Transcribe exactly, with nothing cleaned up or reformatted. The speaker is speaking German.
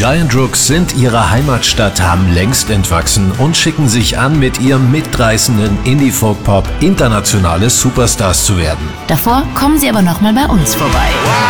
Giant Rooks sind ihrer Heimatstadt, haben längst entwachsen und schicken sich an, mit ihrem mitreißenden Indie-Folk-Pop internationale Superstars zu werden. Davor kommen sie aber nochmal bei uns vorbei.